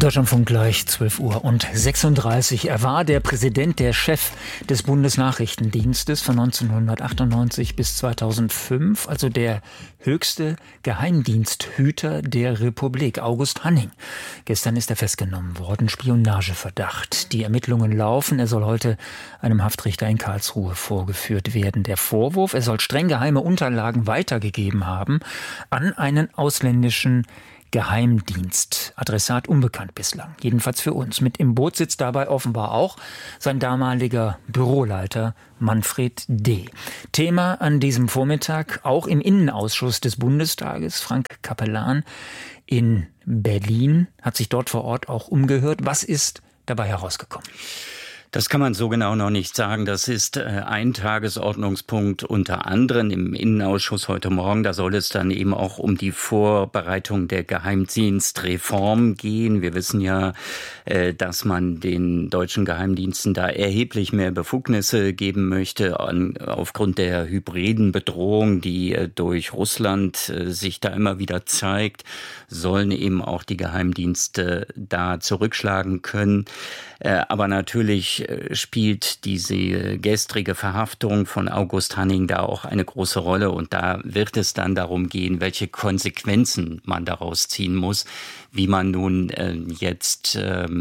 Deutschlandfunk gleich 12:36 Uhr. Er war der Präsident, der Chef des Bundesnachrichtendienstes von 1998 bis 2005, also der höchste Geheimdiensthüter der Republik, August Hanning. Gestern ist er festgenommen worden, Spionageverdacht. Die Ermittlungen laufen. Er soll heute einem Haftrichter in Karlsruhe vorgeführt werden. Der Vorwurf, er soll streng geheime Unterlagen weitergegeben haben an einen ausländischen Geheimdienst. Adressat unbekannt bislang, jedenfalls für uns. Mit im Boot sitzt dabei offenbar auch sein damaliger Büroleiter Manfred D. Thema an diesem Vormittag auch im Innenausschuss des Bundestages. Frank Capellan in Berlin hat sich dort vor Ort auch umgehört. Was ist dabei herausgekommen? Das kann man so genau noch nicht sagen. Das ist ein Tagesordnungspunkt unter anderem im Innenausschuss heute Morgen. Da soll es dann eben auch um die Vorbereitung der Geheimdienstreform gehen. Wir wissen ja, dass man den deutschen Geheimdiensten da erheblich mehr Befugnisse geben möchte aufgrund der hybriden Bedrohung, die durch Russland sich da immer wieder zeigt, sollen eben auch die Geheimdienste da zurückschlagen können. Aber natürlich spielt diese gestrige Verhaftung von August Hanning da auch eine große Rolle. Und da wird es dann darum gehen, welche Konsequenzen man daraus ziehen muss, wie man nun jetzt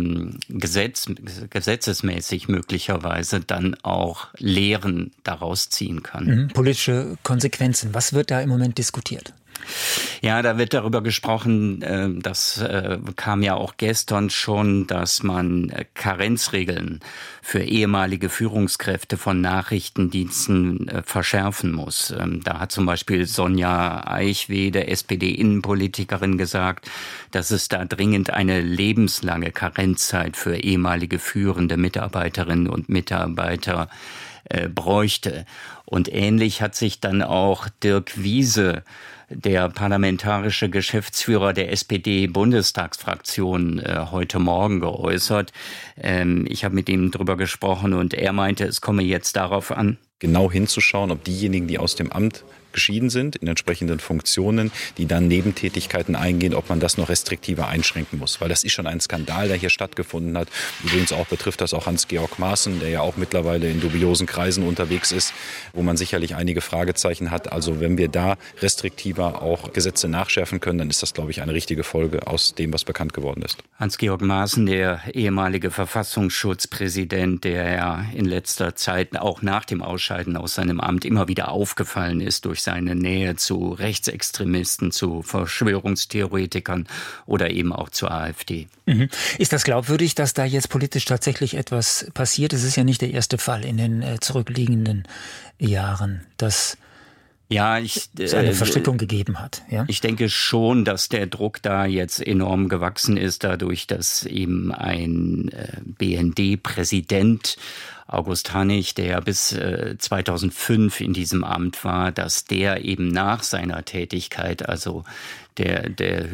gesetzesmäßig möglicherweise dann auch Lehren daraus ziehen kann. Politische Konsequenzen. Was wird da im Moment diskutiert? Ja, da wird darüber gesprochen, das kam ja auch gestern schon, dass man Karenzregeln für ehemalige Führungskräfte von Nachrichtendiensten verschärfen muss. Da hat zum Beispiel Sonja Eichweh, der SPD-Innenpolitikerin, gesagt, dass es da dringend eine lebenslange Karenzzeit für ehemalige führende Mitarbeiterinnen und Mitarbeiter bräuchte. Und ähnlich hat sich dann auch Dirk Wiese, der parlamentarische Geschäftsführer der SPD-Bundestagsfraktion, heute Morgen geäußert. Ich habe mit ihm drüber gesprochen und er meinte, es komme jetzt darauf an, genau hinzuschauen, ob diejenigen, die aus dem Amt geschieden sind, in entsprechenden Funktionen, die dann Nebentätigkeiten eingehen, ob man das noch restriktiver einschränken muss. Weil das ist schon ein Skandal, der hier stattgefunden hat. Übrigens auch betrifft das auch Hans-Georg Maaßen, der ja auch mittlerweile in dubiosen Kreisen unterwegs ist, wo man sicherlich einige Fragezeichen hat. Also wenn wir da restriktiver auch Gesetze nachschärfen können, dann ist das, glaube ich, eine richtige Folge aus dem, was bekannt geworden ist. Hans-Georg Maaßen, der ehemalige Verfassungsschutzpräsident, der ja in letzter Zeit auch nach dem Ausscheiden aus seinem Amt immer wieder aufgefallen ist durch seine Nähe zu Rechtsextremisten, zu Verschwörungstheoretikern oder eben auch zur AfD. Ist das glaubwürdig, dass da jetzt politisch tatsächlich etwas passiert? Es ist ja nicht der erste Fall in den zurückliegenden Jahren, dass es eine Verstrickung gegeben hat. Ja? Ich denke schon, dass der Druck da jetzt enorm gewachsen ist, dadurch, dass eben ein BND-Präsident August Hanning, der ja bis 2005 in diesem Amt war, dass der eben nach seiner Tätigkeit, also der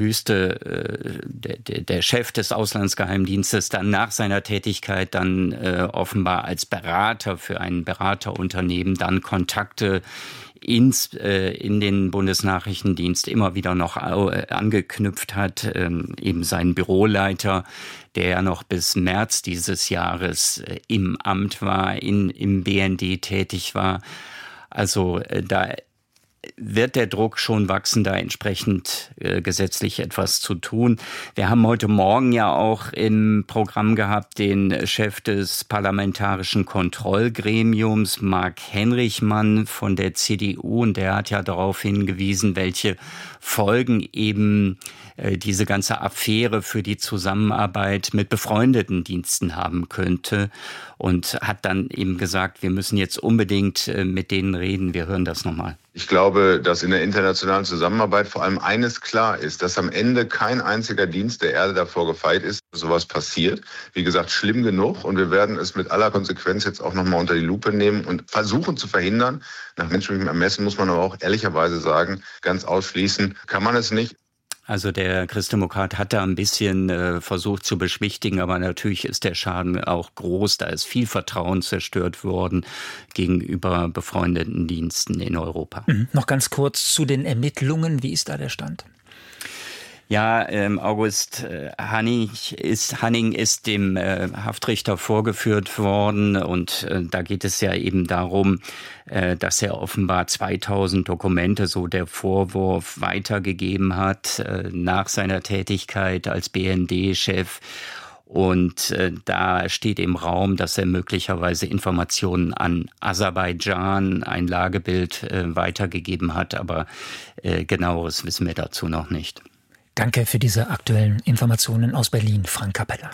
Chef des Auslandsgeheimdienstes, dann nach seiner Tätigkeit dann offenbar als Berater für ein Beraterunternehmen dann Kontakte in den Bundesnachrichtendienst immer wieder noch angeknüpft hat, eben seinen Büroleiter, der ja noch bis März dieses Jahres im Amt war, im BND tätig war. Also da wird der Druck schon wachsen, da entsprechend gesetzlich etwas zu tun. Wir haben heute Morgen ja auch im Programm gehabt den Chef des Parlamentarischen Kontrollgremiums, Marc Henrichmann von der CDU, und der hat ja darauf hingewiesen, welche Folgen eben diese ganze Affäre für die Zusammenarbeit mit befreundeten Diensten haben könnte, und hat dann eben gesagt, wir müssen jetzt unbedingt mit denen reden. Wir hören das nochmal. Ich glaube, dass in der internationalen Zusammenarbeit vor allem eines klar ist, dass am Ende kein einziger Dienst der Erde davor gefeit ist, dass sowas passiert. Wie gesagt, schlimm genug, und wir werden es mit aller Konsequenz jetzt auch nochmal unter die Lupe nehmen und versuchen zu verhindern. Nach menschlichem Ermessen muss man aber auch ehrlicherweise sagen, ganz ausschließen kann man es nicht. Also der Christdemokrat hat da ein bisschen versucht zu beschwichtigen, aber natürlich ist der Schaden auch groß. Da ist viel Vertrauen zerstört worden gegenüber befreundeten Diensten in Europa. Noch ganz kurz zu den Ermittlungen. Wie ist da der Stand? Ja, August Hanning ist dem Haftrichter vorgeführt worden und da geht es ja eben darum, dass er offenbar 2000 Dokumente, so der Vorwurf, weitergegeben hat nach seiner Tätigkeit als BND-Chef. Und da steht im Raum, dass er möglicherweise Informationen an Aserbaidschan, ein Lagebild weitergegeben hat. Aber genaueres wissen wir dazu noch nicht. Danke für diese aktuellen Informationen aus Berlin, Frank Capellan.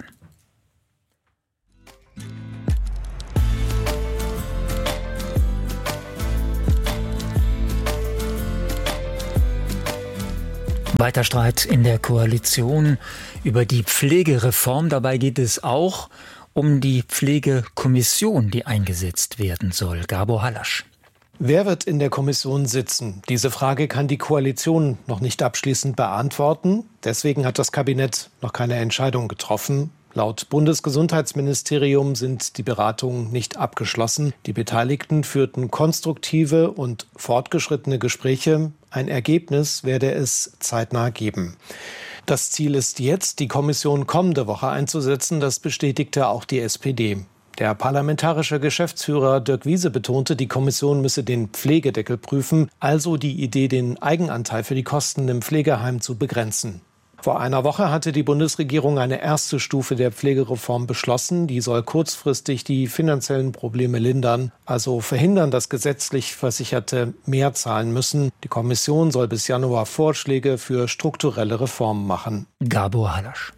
Weiter Streit in der Koalition über die Pflegereform. Dabei geht es auch um die Pflegekommission, die eingesetzt werden soll. Gabor Halasch. Wer wird in der Kommission sitzen? Diese Frage kann die Koalition noch nicht abschließend beantworten. Deswegen hat das Kabinett noch keine Entscheidung getroffen. Laut Bundesgesundheitsministerium sind die Beratungen nicht abgeschlossen. Die Beteiligten führten konstruktive und fortgeschrittene Gespräche. Ein Ergebnis werde es zeitnah geben. Das Ziel ist jetzt, die Kommission kommende Woche einzusetzen. Das bestätigte auch die SPD. Der parlamentarische Geschäftsführer Dirk Wiese betonte, die Kommission müsse den Pflegedeckel prüfen, also die Idee, den Eigenanteil für die Kosten im Pflegeheim zu begrenzen. Vor einer Woche hatte die Bundesregierung eine erste Stufe der Pflegereform beschlossen. Die soll kurzfristig die finanziellen Probleme lindern, also verhindern, dass gesetzlich Versicherte mehr zahlen müssen. Die Kommission soll bis Januar Vorschläge für strukturelle Reformen machen. Gabor Halasch.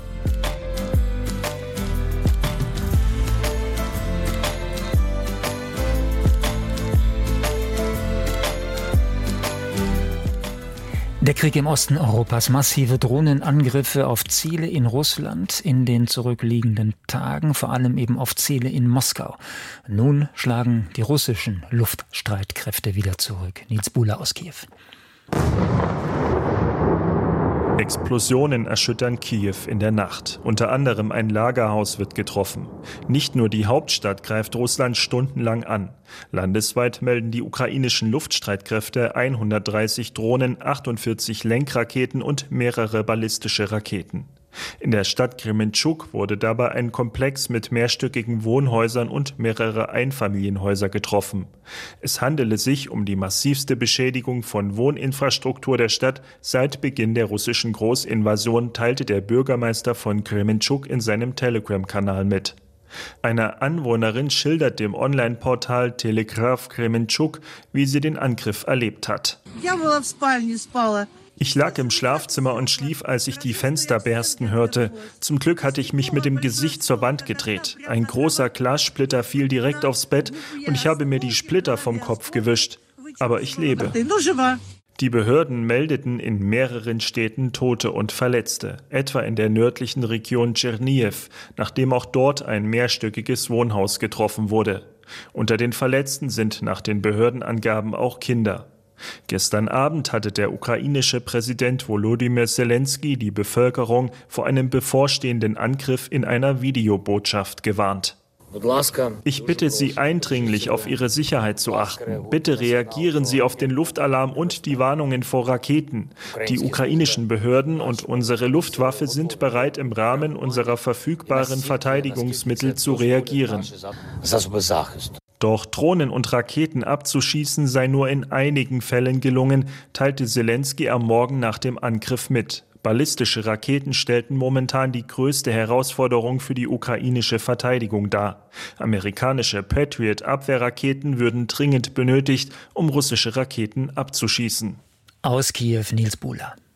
Der Krieg im Osten Europas, massive Drohnenangriffe auf Ziele in Russland in den zurückliegenden Tagen, vor allem eben auf Ziele in Moskau. Nun schlagen die russischen Luftstreitkräfte wieder zurück. Nils Buhler aus Kiew. Explosionen erschüttern Kiew in der Nacht. Unter anderem ein Lagerhaus wird getroffen. Nicht nur die Hauptstadt greift Russland stundenlang an. Landesweit melden die ukrainischen Luftstreitkräfte 130 Drohnen, 48 Lenkraketen und mehrere ballistische Raketen. In der Stadt Krementschuk wurde dabei ein Komplex mit mehrstöckigen Wohnhäusern und mehrere Einfamilienhäuser getroffen. Es handele sich um die massivste Beschädigung von Wohninfrastruktur der Stadt seit Beginn der russischen Großinvasion, teilte der Bürgermeister von Krementschuk in seinem Telegram-Kanal mit. Eine Anwohnerin schildert dem Online-Portal Telegraph Krementschuk, wie sie den Angriff erlebt hat. Ich lag im Schlafzimmer und schlief, als ich die Fenster bersten hörte. Zum Glück hatte ich mich mit dem Gesicht zur Wand gedreht. Ein großer Glassplitter fiel direkt aufs Bett und ich habe mir die Splitter vom Kopf gewischt. Aber ich lebe. Die Behörden meldeten in mehreren Städten Tote und Verletzte, etwa in der nördlichen Region Tschernihiv, nachdem auch dort ein mehrstöckiges Wohnhaus getroffen wurde. Unter den Verletzten sind nach den Behördenangaben auch Kinder. Gestern Abend hatte der ukrainische Präsident Volodymyr Zelensky die Bevölkerung vor einem bevorstehenden Angriff in einer Videobotschaft gewarnt. Ich bitte Sie eindringlich, auf Ihre Sicherheit zu achten. Bitte reagieren Sie auf den Luftalarm und die Warnungen vor Raketen. Die ukrainischen Behörden und unsere Luftwaffe sind bereit, im Rahmen unserer verfügbaren Verteidigungsmittel zu reagieren. Doch Drohnen und Raketen abzuschießen sei nur in einigen Fällen gelungen, teilte Zelensky am Morgen nach dem Angriff mit. Ballistische Raketen stellten momentan die größte Herausforderung für die ukrainische Verteidigung dar. Amerikanische Patriot-Abwehrraketen würden dringend benötigt, um russische Raketen abzuschießen. Aus Kiew, Nils Buhler.